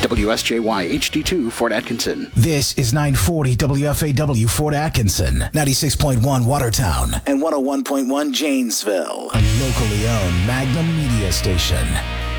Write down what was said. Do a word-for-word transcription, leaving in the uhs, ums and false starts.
W S J Y H D two, Fort Atkinson. This is nine forty W F A W Fort Atkinson, ninety-six point one Watertown, and one oh one point one Janesville. A locally owned Magnum media station.